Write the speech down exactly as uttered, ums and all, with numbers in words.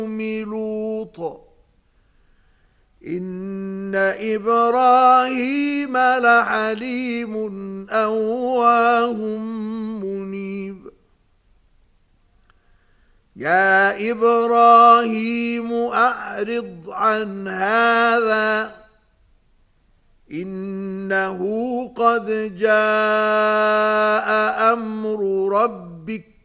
لوط إن إبراهيم لحليم أواه منيب يا إبراهيم أعرض عن هذا إنه قد جاء أمر ربك